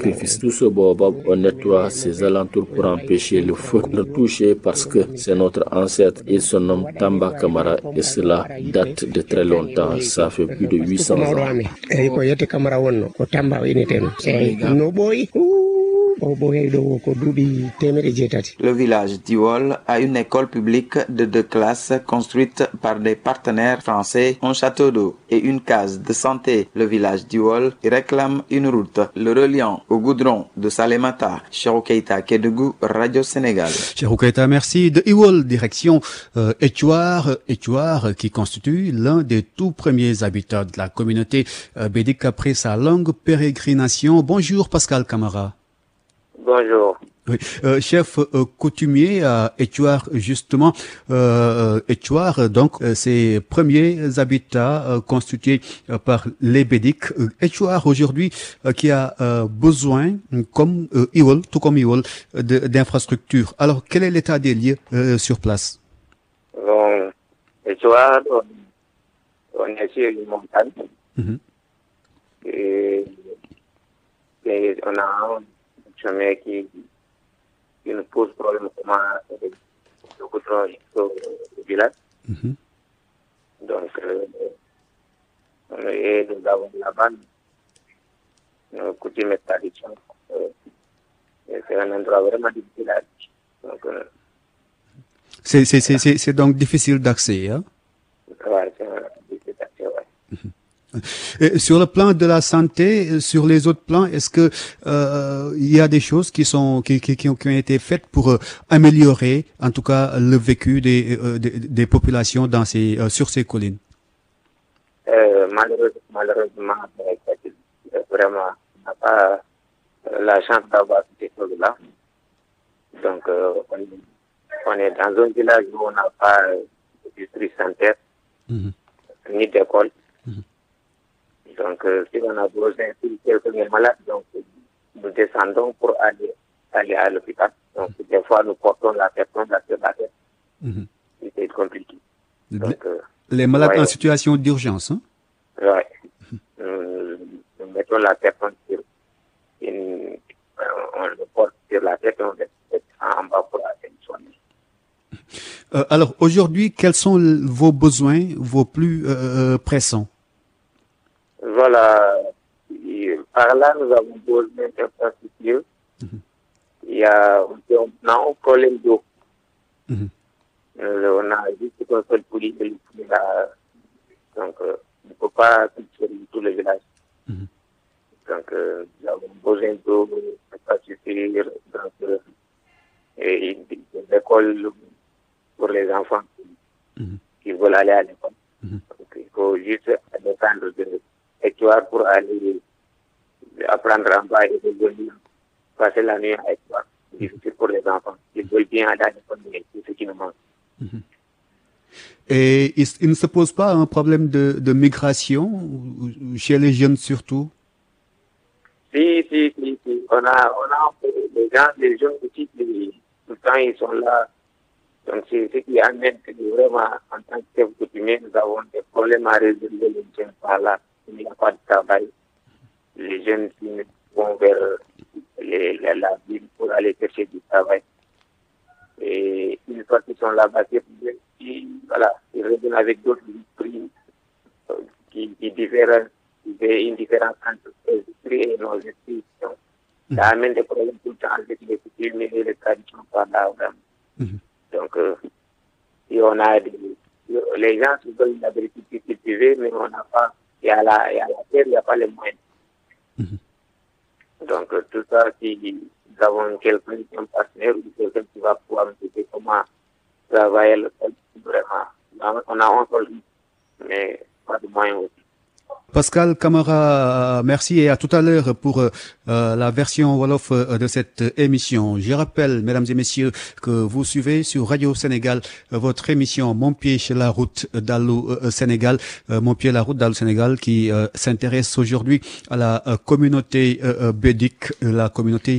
sacrifice. Tout ce baobab, on nettoie ses alentours pour empêcher le feu de toucher parce que c'est notre ancêtre. Il se nomme Tamba Kamara et cela date de très longtemps. Ça fait plus de 800 ans. Le village d'Iwol a une école publique de 2 classes construite par des partenaires français, un château d'eau et une case de santé. Le village d'Iwol réclame une route le reliant au goudron de Salémata. Cheikhou Keita, Kédougou, Radio Sénégal. Cheikhou Keita, merci. De Iwol, direction Étuar qui constitue l'un des tout premiers habitants de la communauté bédique après sa longue pérégrination. Bonjour Pascal Camara. Bonjour. Oui. Chef coutumier à Étuar, justement, Étuar, donc, ces premiers habitats constitués par les bédiques. Étuar, aujourd'hui, qui a besoin, comme Iwol, tout comme Iwol, d'infrastructures. Alors, quel est l'état des lieux sur place? Bon, Étuar, on est sur une montagne. Et on a un chemin qui nous pose problème comment le goudron au village. Donc, nous avons là-bas nos coutumes et traditions. C'est un endroit vraiment difficile à dire. C'est donc difficile d'accès, hein? Ouais, c'est difficile d'accès, ouais. Et sur le plan de la santé, sur les autres plans, est-ce que il y a des choses qui ont été faites pour améliorer, en tout cas, le vécu des populations sur ces collines? Malheureusement, vraiment, on n'a pas la chance d'avoir ces choses-là. Donc, on est dans un village où on n'a pas de district sanitaire, ni d'école. Donc, si on a besoin de quelqu'un malade, donc nous descendons pour aller à l'hôpital. Donc, des fois, nous portons la personne sur la tête. C'est compliqué. Donc, les malades en situation d'urgence, hein? Oui. Nous mettons la personne on le porte sur la tête et on le met en bas pour aller soigner. Alors, aujourd'hui, quels sont vos besoins, vos plus pressants? Voilà, par là, nous avons besoin d'infrastructures. On a un problème d'eau. On a juste un seul poulie de l'eau là. Donc, on ne peut pas cultiver tout le village. Donc, nous avons besoin d'eau, pas suffire. Donc, et des écoles pour les enfants qui veulent aller à l'école. Donc, il faut juste descendre de Étuar pour aller apprendre en bas et revenir passer la nuit à Étuar. C'est difficile pour les enfants. Ils veulent bien aller à l'école, mais c'est ce qui nous manque. Et il ne se pose pas un problème de migration chez les jeunes surtout? Si. On a un peu les jeunes petits, tout le temps ils sont là. Donc c'est ce qui amène que vraiment, en tant que chef coutumier, nous avons des problèmes à résoudre les jeunes par là. Il n'y a pas de travail. Les jeunes qui vont vers la ville pour aller chercher du travail. Et une fois qu'ils sont là-bas, ils reviennent avec d'autres esprits qui diffèrent. Il y a une différence entre les esprits et nos esprits. Ça amène des problèmes tout le temps avec les coutumes et les traditions par là, vraiment. Donc, si on a les gens qui veulent une agriculture cultivée, mais on n'a pas, et à la terre, il n'y a pas les moyens. Donc, tout ça, si nous avons quelqu'un qui est un partenaire ou quelqu'un qui va pouvoir nous dire comment travailler le sol, vraiment, on a un seul, mais pas de moyens aussi. Pascal Camara, merci et à tout à l'heure pour la version Wolof de cette émission. Je rappelle, mesdames et messieurs, que vous suivez sur Radio Sénégal votre émission Mon pied sur la route d'Allô Sénégal, Mon pied la route d'Allô Sénégal, qui s'intéresse aujourd'hui à la communauté bédique,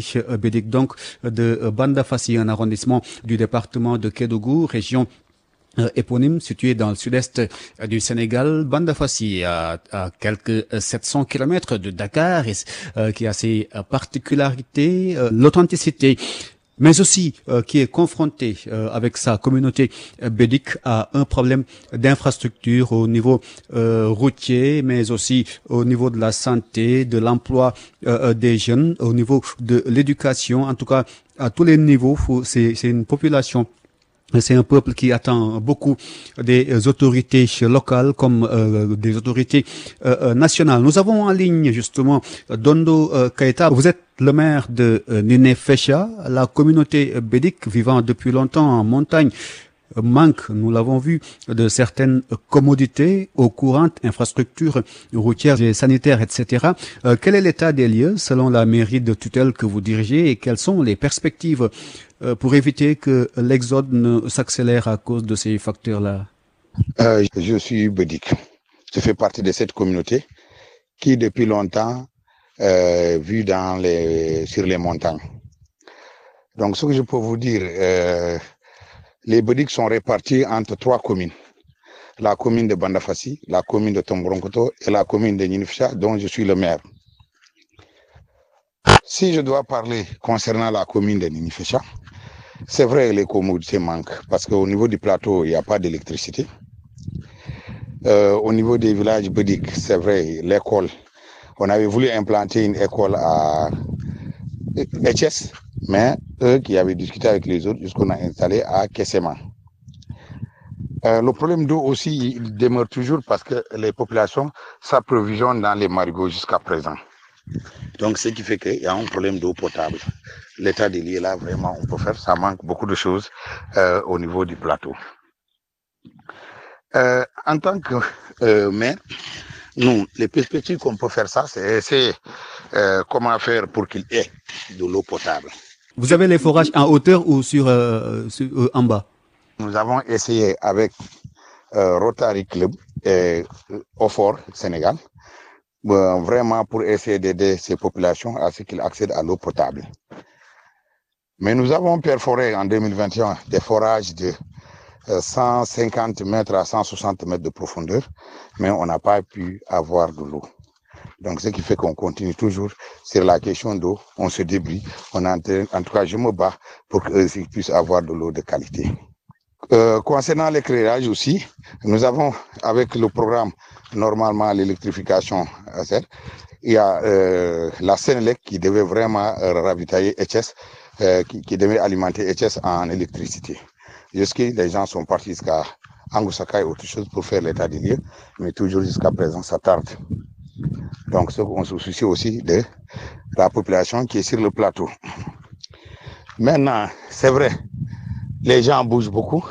donc de Bandafassi, un arrondissement du département de Kédougou, région éponyme situé dans le sud-est du Sénégal, Bandafassi, à quelques 700 kilomètres de Dakar, qui a ses particularités, l'authenticité, mais aussi qui est confronté avec sa communauté bédique à un problème d'infrastructure au niveau routier, mais aussi au niveau de la santé, de l'emploi des jeunes, au niveau de l'éducation, en tout cas à tous les niveaux. C'est une population. C'est un peuple qui attend beaucoup des autorités locales comme des autorités nationales. Nous avons en ligne justement Dondo Keita. Vous êtes le maire de Ninifécha. La communauté bédique vivant depuis longtemps en montagne manque, nous l'avons vu, de certaines commodités aux courantes, infrastructures routières et sanitaires, etc. Quel est l'état des lieux selon la mairie de tutelle que vous dirigez et quelles sont les perspectives pour éviter que l'exode ne s'accélère à cause de ces facteurs-là? Je suis bédique. Je fais partie de cette communauté qui depuis longtemps vit sur les montagnes. Donc ce que je peux vous dire, les bédiques sont répartis entre 3 communes. La commune de Bandafassi, la commune de Tombronkoto et la commune de Ninifécha, dont je suis le maire. Si je dois parler concernant la commune de Ninifécha, c'est vrai que les commodités manquent parce qu'au niveau du plateau, il n'y a pas d'électricité. Au niveau des villages bédiques, c'est vrai, l'école, on avait voulu implanter une école à Etches, mais eux qui avaient discuté avec les autres, jusqu'on a installé à Kessema. Le problème d'eau aussi, il demeure toujours parce que les populations s'approvisionnent dans les marigots jusqu'à présent. Donc, ce qui fait qu'il y a un problème d'eau potable. L'état des lieux là, vraiment, on peut faire, ça manque beaucoup de choses au niveau du plateau. En tant que maire, nous, les perspectives qu'on peut faire ça, c'est essayer comment faire pour qu'il y ait de l'eau potable. Vous avez les forages en hauteur ou en bas? Nous avons essayé avec Rotary Club et Ofor Sénégal, vraiment pour essayer d'aider ces populations à ce qu'ils accèdent à l'eau potable. Mais nous avons perforé en 2021 des forages de 150 mètres à 160 mètres de profondeur, mais on n'a pas pu avoir de l'eau. Donc, ce qui fait qu'on continue toujours sur la question d'eau, on se débrouille. En tout cas, je me bats pour qu'ils puissent avoir de l'eau de qualité. Concernant l'éclairage aussi, nous avons, avec le programme, normalement, l'électrification, il y a la Sénélec qui devait vraiment ravitailler Etches, qui devait alimenter Etches en électricité. Jusqu'à les gens sont partis jusqu'à Angusaka et autre chose pour faire l'état des lieux, mais toujours jusqu'à présent, ça tarde. Donc, on se soucie aussi de la population qui est sur le plateau. Maintenant, c'est vrai, les gens bougent beaucoup.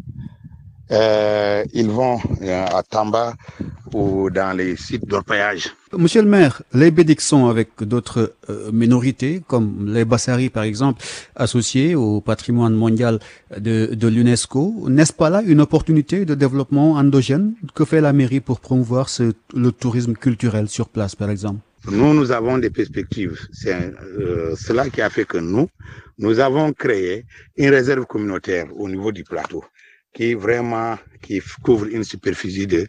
Ils vont à Tamba ou dans les sites d'orpaillage. Monsieur le maire, les bédiques sont avec d'autres minorités, comme les Bassari par exemple, associés au patrimoine mondial de l'UNESCO. N'est-ce pas là une opportunité de développement endogène? Que fait la mairie pour promouvoir le tourisme culturel sur place, par exemple? Nous avons des perspectives. C'est cela qui a fait que nous avons créé une réserve communautaire au niveau du plateau qui couvre une superficie de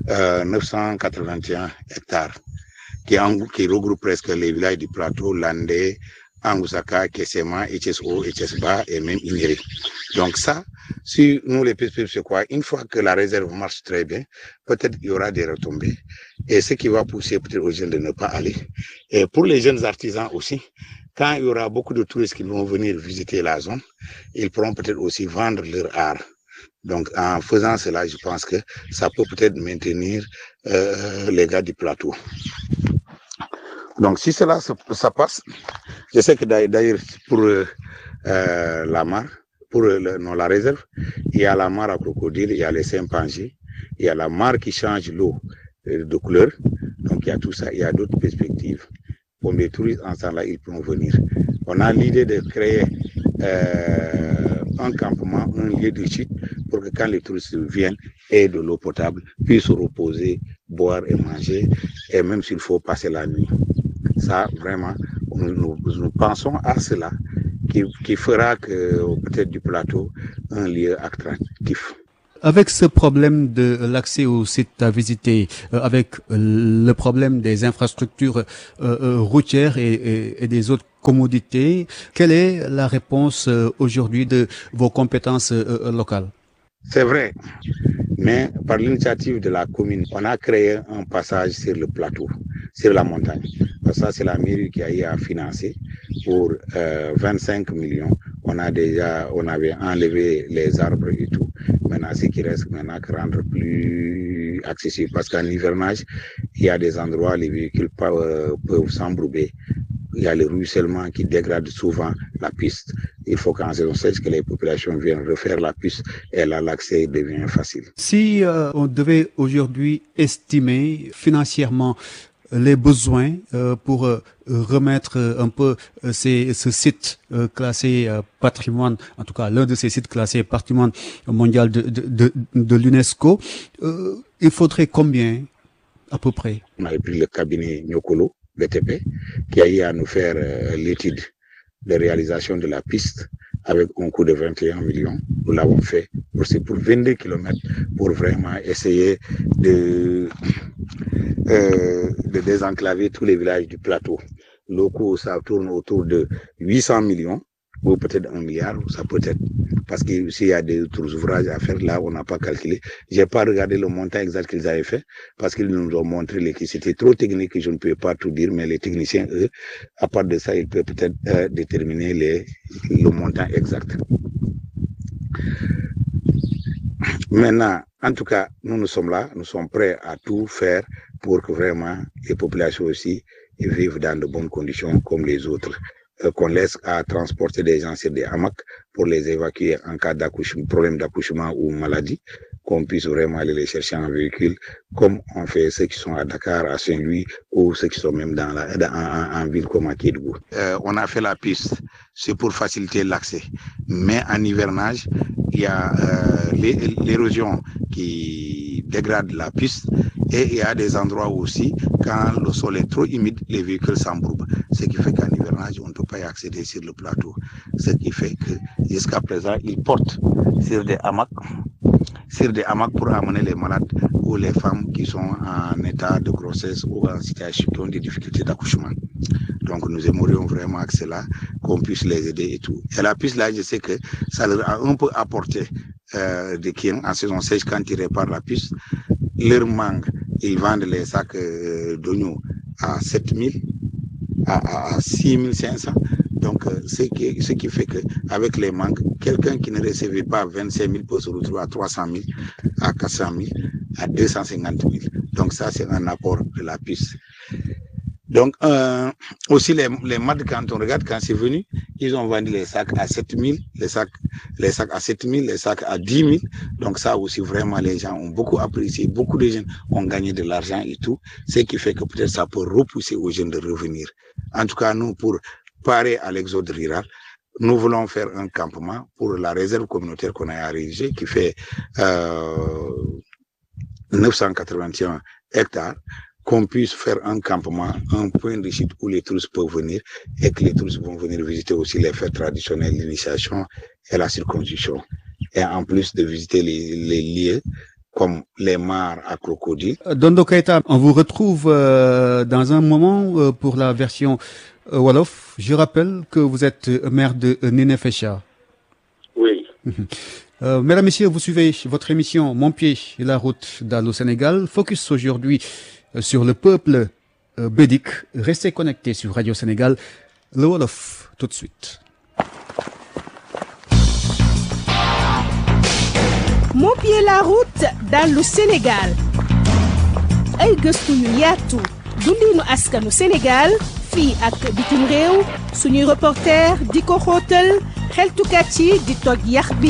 981 hectares, qui regroupe presque les villages du plateau, Landé, Angusaka, Kessema, Etches-Haut, Etches-Bas et même Inéré. Donc ça, si nous les perspectives, c'est quoi? Une fois que la réserve marche très bien, peut-être il y aura des retombées. Et ce qui va pousser peut-être aux jeunes de ne pas aller. Et pour les jeunes artisans aussi, quand il y aura beaucoup de touristes qui vont venir visiter la zone, ils pourront peut-être aussi vendre leur art. Donc, en faisant cela, je pense que ça peut peut-être maintenir les gars du plateau. Donc, si cela ça passe, je sais que d'ailleurs, pour la mare, pour la réserve, il y a la mare à crocodile, il y a les chimpanzés, il y a la mare qui change l'eau de couleur. Donc, il y a tout ça, il y a d'autres perspectives. Pour les touristes, ensemble, là, ils pourront venir. On a l'idée de créer un campement, un lieu de chute, pour que quand les touristes viennent, aient de l'eau potable, puissent se reposer, boire et manger, et même s'il faut passer la nuit. Ça, vraiment, nous pensons à cela, qui fera que peut-être du plateau un lieu attractif. Avec ce problème de l'accès aux sites à visiter, avec le problème des infrastructures routières et des autres commodités, quelle est la réponse aujourd'hui de vos compétences locales? C'est vrai, mais par l'initiative de la commune, on a créé un passage sur le plateau, sur la montagne. Ça, c'est la mairie qui a eu à financer pour 25 millions. On avait enlevé les arbres et tout. Maintenant, ce qui reste maintenant, que rendre plus accessible. Parce qu'en hivernage, il y a des endroits où les véhicules peuvent s'embrouiller. Il y a le ruissellement qui dégrade souvent la piste. Il faut qu'en saison sèche, que les populations viennent refaire la piste et là, l'accès devient facile. Si on devait aujourd'hui estimer financièrement les besoins pour remettre un peu ce site classé patrimoine, en tout cas l'un de ces sites classés patrimoine mondial de l'UNESCO, il faudrait combien à peu près? On avait pris le cabinet Nyokolo, BTP, qui a eu à nous faire l'étude de réalisation de la piste avec un coût de 21 millions. Nous l'avons fait aussi pour 22 km pour vraiment essayer de désenclaver tous les villages du plateau. Le coût, ça tourne autour de 800 millions ou peut-être 1 milliard, ça peut être. Parce que s'il y a des autres ouvrages à faire là, on n'a pas calculé. J'ai pas regardé le montant exact qu'ils avaient fait parce qu'ils nous ont montré que c'était trop technique que je ne peux pas tout dire, mais les techniciens, eux, à part de ça, ils peuvent peut-être déterminer le montant exact. Maintenant, en tout cas, nous sommes là, nous sommes prêts à tout faire pour que vraiment les populations aussi vivent dans de bonnes conditions comme les autres. Qu'on laisse à transporter des gens sur des hamacs pour les évacuer en cas d'accouchement, problème d'accouchement ou maladie, qu'on puisse vraiment aller les chercher en véhicule, comme on fait ceux qui sont à Dakar, à Saint-Louis, ou ceux qui sont même en ville comme à Kédougou. On a fait la piste, c'est pour faciliter l'accès. Mais en hivernage, il y a l'érosion qui dégrade la piste et il y a des endroits aussi, quand le sol est trop humide, les véhicules s'embrouillent. Ce qui fait qu'en hivernage, on ne peut pas y accéder sur le plateau. Ce qui fait que jusqu'à présent, ils portent sur des hamacs pour amener les malades ou les femmes qui sont en état de grossesse ou en situation qui ont des difficultés d'accouchement. Donc nous aimerions vraiment que c'est là, qu'on puisse les aider et tout. Et la piste là, je sais que ça leur a un peu apporté des clients en saison sèche quand ils réparent la piste. Leur mangue, ils vendent les sacs d'oignons à 7 000, à 6 500. Donc, ce qui fait qu'avec les mangues, quelqu'un qui ne recevait pas 25 000 peut se retrouver à 300 000, à 400 000, à 250 000. Donc, ça, c'est un apport de la piste. Donc, aussi les maths, quand on regarde, quand c'est venu, ils ont vendu les sacs à 7 000, les sacs à 7 000, les sacs à 10 000. Donc, ça aussi, vraiment, les gens ont beaucoup apprécié. Beaucoup de jeunes ont gagné de l'argent et tout. Ce qui fait que peut-être ça peut repousser aux jeunes de revenir. En tout cas, nous, pour parer à l'exode rural, nous voulons faire un campement pour la réserve communautaire qu'on a érigée qui fait 981 hectares, qu'on puisse faire un campement, un point de chute où les touristes peuvent venir et que les touristes vont venir visiter aussi les fêtes traditionnelles, l'initiation et la circoncision. Et en plus de visiter les lieux comme les mares à crocodiles. Dondo Keita, on vous retrouve dans un moment pour la version Wolof. Je rappelle que vous êtes maire de Nénéfécha. Oui. Mesdames, Messieurs, vous suivez votre émission Mon pied et la route d'Allo Sénégal. Focus aujourd'hui sur le peuple bédik. Restez connectés sur Radio Sénégal. Le Wolof, tout de suite. Mon pied la route dans le Sénégal ay gëstu yu yaatu dundinu askanu Sénégal fii ak bitim réew suñuy reporter di ko xóotal xeltukat yi di toj yax bi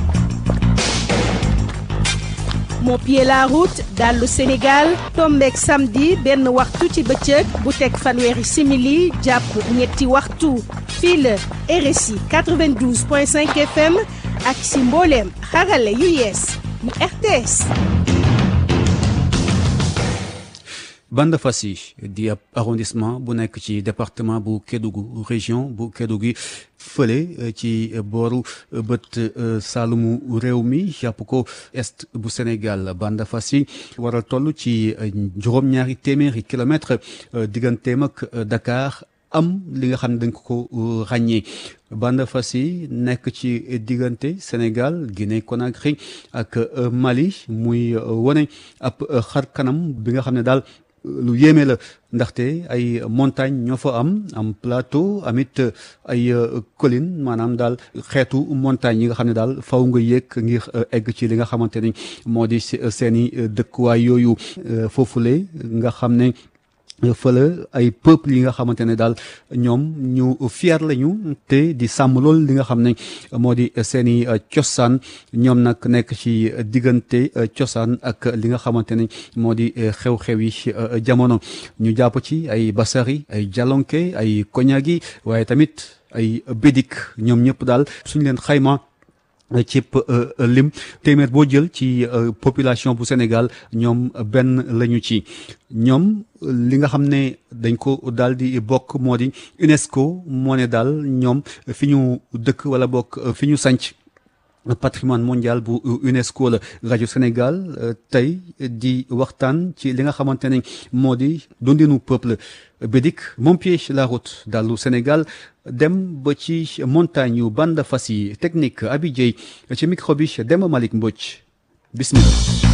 Mon pied la route dans le Sénégal tombeek samedi benn waxtu ci bëccëg bu teg fanweeri simili jàpp ñetti waxtu fii la RSI 92.5 FM ak si mbooleem xarale yu yees yu RTS. Bandafassi di ab arrondissement bu nekk ci département bu Kédougou région bu Kédougou fële ci booru bët Saalumu réew mi jàpp ko est bu Sénégal. Bandafassi waral toll ci juróom-ñaari téeméeri kilomètre digganteem ak Dakar am li nga xam ne dañ ko ràññee. Bandafassi nekk ci diggante Sénégal Guinée Conakry ak Mali muy wone ab xar kanam bi nga xam ne daal lu yéeme la ndaxte ay montagne ñoo fa am plateau amit ay collines maanaam daal xeetu montagne yi nga xam ne daal faw nga yéeg ngir egg ci li nga xamante ni moo di seeni dëkkuwaay yooyu foofule nga xam ne fële ay peuple yi nga xamante ne daal ñoom ñu fier lañu te di sàmm lool li nga xam ne moo di seeni cosaan ñoom nag nekk ci diggante cosaan ak li nga xamante ne moo di xew-xew yi jamono ñu jàpp ci ay basari ay jalonke ay koñagi waaye tamit ay bédik ñoom ñëpp daal suñ leen xayma cib lim téeméer boo jël ci population bu Sénégal ñoom benn lañu ci ñoom li nga xam ne dañ ko daal di bokk moo di UNESCO moo ne daal ñoom fi ñu dëkk wala bokk fi ñu sanc patrimoine mondial bu UNESCO la. rajo Sénégal tey di waxtaan ci li nga xamante ne moo di dundinu peuple bédik mon pied la route dalu Sénégal dem ba ci montagne yu Bandafassi technique Abi Dieye ci micro bi Demba Malick Mbodj bismillah.